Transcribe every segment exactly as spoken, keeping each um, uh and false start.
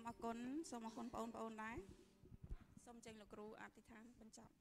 មអរគុណសូមអរគុណបងប្អូនដែរសូមចេញលោកគ្រូអធិដ្ឋានបញ្ចប់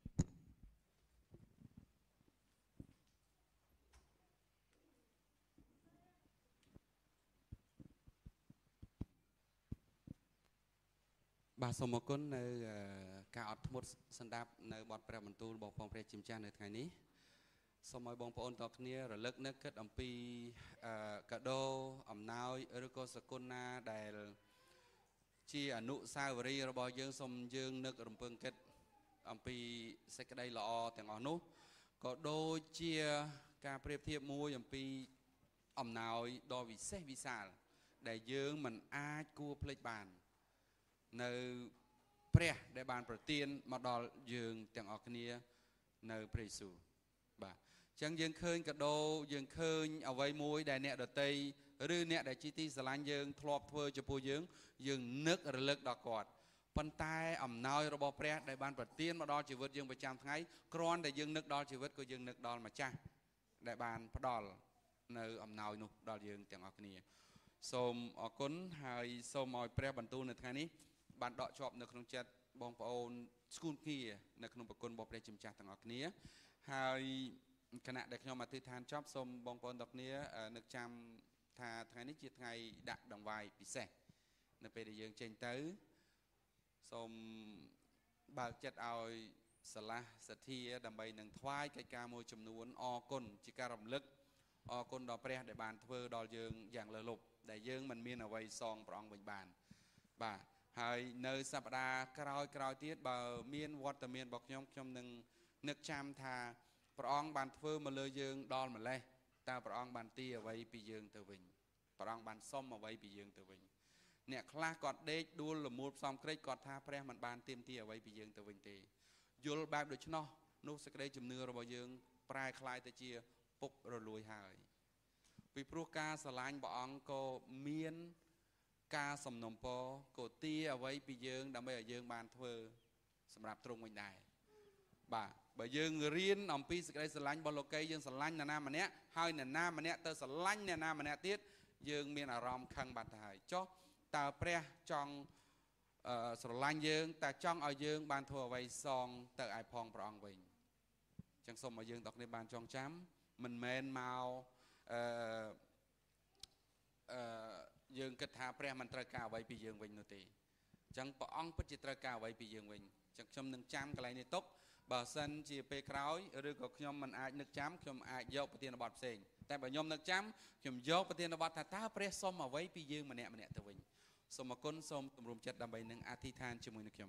បាទសូមអរគុណនៅការអត់ធ្មត់សន្តាប់នៅបទព្រះបន្ទូលរបស់ផងព្រះជាម្ចាស់នៅថ្ងៃនេះសូមឲ្យបងប្អូនតគ្នារលឹកនឹកគិតអំពីកាដូអំណោយឬក៏សគុណណាដែលជាអនុស្សាវរីយ៍របស់យើងសូមយើងនឹករំពឹងគិតអំពីសេចក្តីល្អទាំងអស់នោះក៏ដូចជាការប្រៀបធៀបមួយអំពីអំណោយដ៏វិសេសវិសាលដែលយើងមិនអាចគួរភ្លេចបាននៅព្រះដែលបានប្រទានមកដល់យើងទាំងអស់គ្នានៅព្រះយេស៊ូវបាទអញ្ចឹងយើងឃើញកាដូយើងឃើញអ្វីមួយដែលអ្នកដតីឬអ្នកដែលជាទីស្រឡាញ់យើងធ្លាប់ធ្វើចំពោះយើងយើងនឹករលឹកដល់គាត់ប៉ុន្តែអំណោយរបស់ព្រះដែលបានប្រទានមកដល់ជីវិតយើងប្រចាំថ្ងៃគ្រាន់តែយើងនឹកដល់ជីវិតក៏យើងនឹកដល់ម្ចាស់ដែលបានផ្ដល់នៅអំណោយនោះដល់យើងទាំងអស់គ្នាសូមអរគុណហើយសូមឲ្យព្រះបន្ទូលនៅថ្ងៃនេះបានដកជាប់នៅក្នុងចិត្តបងប្អូនស្គូនគ្នានៅក្នុងប្រគុណរបស់ព្រះជាម្ចាស់ទាំងអស់គ្នាហើយគណៈដែលខ្ញុំអធិដ្ឋានចប់សូមបងប្អូនទាំងគ្នានឹកចាំថាថ្ងៃនេះជាថ្ងៃដាក់ដង្វាយពិសេសនៅពេលដែលយើងចេញទៅសូមបើកចិត្តឲ្យស្រឡះសទ្ធាដើម្បីនឹងថ្វាយកិច្ចការមួយចំនួនអរគុណជាការរំលឹកអរគុណដល់ព្រះដែលបានធ្វើដល់យើងយ៉ាងលើសលប់ដែលយើងមិនមានអ្វីសងព្រះអង្គវិញបានបាទហើយនៅសប្តាហ៍ក្រោយក្រោយទៀតបើមានវត្តមានរបស់ខ្ញុំខ្ញុំនឹងនឹកចាំថាព្រះអង្គបានធ្វើមកលើយើងដល់ម្លេះតើព្រះអង្គបានទីអ្វីពីយើងទៅវិញព្រះអង្គបានសុំអ្វីពីយើងទៅវិញអ្នកខ្លះគាត់ដេកដួលលមូលផ្សំក្រិចគាត់ថាព្រះមិនបានទាមទារអ្វីពីយើងទៅវិញទេយល់បែបដូច្នោះនោះសេចក្តីជំនឿរបស់យើងប្រែคล้ายទៅជាពុករលួយហើយពីព្រោះការស្រឡាញ់ព្រះអង្គក៏មានការសំណុំពរក៏ទាអ្វីពីយើងដើម្បីឲ្យយើងបានធ្វើសម្រាប់ទ្រង់វិញដែរបាទបើយើងរៀនអំពីសេចក្តីស្រឡាញ់របស់លោកីយើងស្រឡាញ់អ្នកណាម្នាក់ហើយអ្នកណាម្នាក់ទៅស្រឡាញ់អ្នកណាម្នាក់ទៀតយើងមានអារម្មណ៍ខឹងបាត់ទៅហើយចុះតើព្រះចង់ស្រឡាញ់យើងតើចង់ឲ្យយើងបានធ្វើអ្វីសងទៅឯផងព្រះអង្គវិញអញ្ចឹងសូមឲ្យយើងទាំងគ្នាបានចងចាំមិនមែនមកអឺអឺយើងគិតថាព្រះមិនត្រូវការអ្វីពីយើងវិញនោះទេអញ្ចឹងព្រះអង្គពិតជាត្រូវការអ្វីពីយើងវិញអញ្ចឹងខ្ញុំនឹងចាំកន្លែងនេះទុកបើសិនជាពេលក្រោយឬក៏ខ្ញុំមិនអាចនឹកចាំខ្ញុំអាចយកប្រធានបទផ្សេងតែបើខ្ញុំនឹកចាំខ្ញុំយកប្រធានបទថាតើព្រះសុំអ្វីពីយើងម្នាក់ម្នាក់ទៅវិញសូមអរគុណសូមទម្រុំចិត្តដើម្បីនឹងអធិដ្ឋានជាមួយនឹងខ្ញុំ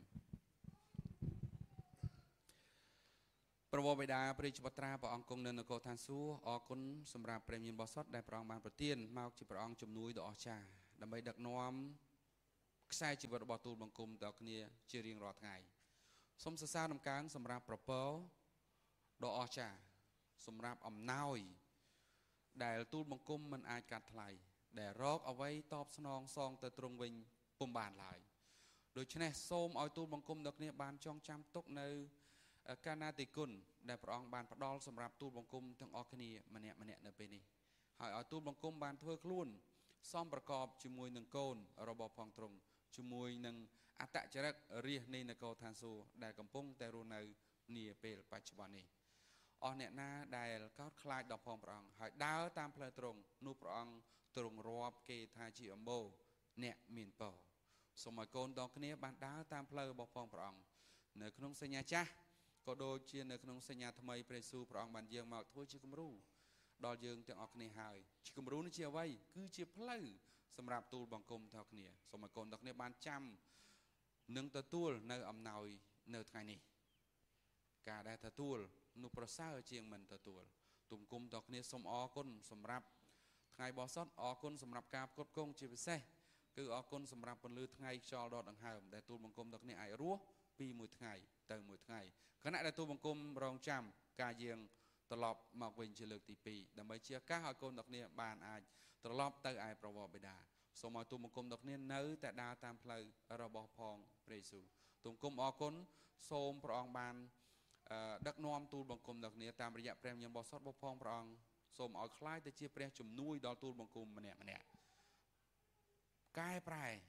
ព្រះបិតាព្រះរាជបុត្រាព្រះអង្គគង់នៅនគរឋានសួគ៌អរគុណសម្រាប់ព្រះមានបរិសុទ្ធដែលព្រះអង្គបានប្រទានមកជាព្រះអង្គជំនួយដ៏អស្ចារ្យដើម្បីដឹកនាំខ្សែជីវិតរបស់ទូលបង្គំដល់គ្នាជារៀងរាល់ថ្ងៃសូមសរសើរដំណកើងសម្រាប់ប្រពោដ៏អស្ចារ្យសម្រាប់អំណោយដែលទូលបង្គំមិនអាចកាត់ថ្លៃដែលរកអ្វីតបស្នងសងទៅទ្រង់វិញពុំបានឡើយដូច្នេះសូមឲ្យទូលបង្គំដល់គ្នាបានចងចាំទុកនៅកាណាតិគុណដែលព្រះអង្គបានផ្ដល់សម្រាប់ទូលបង្គំទាំងអស់គ្នាម្នាក់ម្នាក់នៅពេលនេះហើយឲ្យទូលបង្គំបានធ្វើខ្លួនសមប្រកបជាមួយនឹងកូនរបស់ផងទ្រង់ជាមួយនឹងអត្តចរិតរាជនៃនគរឋានសួគ៌ដែលកំពុងតែរស់នៅនាពេលបច្ចុប្បន្ននេះអស់អ្នកណាដែលកោតខ្លាចដល់ផងព្រះអង្គហើយដើរតាមផ្លូវទ្រង់នោះព្រះអង្គទ្រង់រាប់គេថាជាអម្បូរអ្នកមានពរសូមឲ្យកូនទាំងគ្នាបានដើរតាមផ្លូវរបស់ផងព្រះអង្គនៅក្នុងសញ្ញាចាស់ក៏ដូចជានៅក្នុងសញ្ញាថ្មីព្រះយេស៊ូវព្រះអង្គបានយាងមកធ្វើជាគំរូដល់យើងទាំងអស់គ្នាហើយជាគំរូនេះជាអ្វីគឺជាផ្លូវសម្រាប់ទូលបង្គំទាំងគ្នាសូមឲ្យកូនទាំងគ្នាបានចាំនឹងទទួលនៅអំណោយនៅថ្ងៃនេះការដែលទទួលនោះប្រសើរជាងមិនទទួលទូលបង្គំទាំងគ្នាសូមអរគុណសម្រាប់ថ្ងៃបោះសុតអរគុណសម្រាប់ការផ្គត់ផ្គង់ជាពិសេសគឺអរគុណសម្រាប់ពន្លឺថ្ងៃខ្យល់ដកដង្ហើមដែលទូលបង្គំទាំងគ្នាអាចរស់ពីមួយថ្ងៃទៅមួយថ្ងៃខណៈដែលទូលបង្គំរងចាំការយាងត្រឡប់មកវិញជាលើកទីពីរដើម្បីជាឱកាសឲ្យកូនទាំងគ្នាបានអាចត្រឡប់ទៅឯព្រះវរបិតាសូមឲ្យទូលបង្គំទាំងគ្នានៅតែដើរតាមផ្លូវរបស់ផងព្រះយេស៊ូវទូលបង្គំអរគុណសូមព្រះអង្គបានដឹកនាំទូលបង្គំទាំងគ្នាតាមរយៈព្រះញាណបរិសុទ្ធរបស់ផងព្រះអង្គសូមឲ្យคล้ายទៅជាព្រះជំនួយដល់ទូលបង្គំម្នាក់ម្នាក់កែប្រែ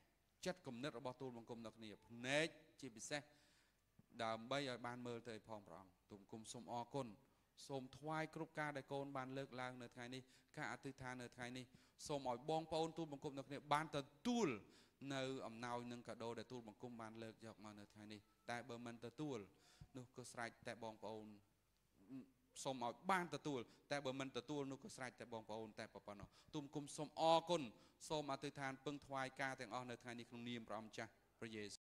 ចិត្តគំនិតរបស់ទូលបង្គំដល់គ្នាភ្នែកជាពិសេសដើម្បីឲ្យបានមើលទៅផងព្រះអង្គទូលបង្គំសូមអរគុណសូមថ្វាយគ្រប់ការដែលកូនបានលើកឡើងនៅថ្ងៃនេះការអធិដ្ឋាននៅថ្ងៃនេះសូមឲ្យបងប្អូនទូលបង្គំដល់គ្នាបានទទួលនៅអំណោយនិងកាដូដែលទូលបង្គំបានលើកយកមកនៅថ្ងៃនេះតែបើមិនទទួលនោះក៏ស្រេចតែបងប្អូនសូមឲ្យបានទទួលតែបើមិនទទួលនោះក៏ស្រេចតែបងប្អូនតែប៉ុណ្ណោះទូលបង្គំសូមអរគុណសូមអធិដ្ឋានពឹងថ្វាយការទាំងអស់នៅថ្ងៃនេះក្នុងនាមព្រះអង្គម្ចាស់ព្រះយេស៊ូវ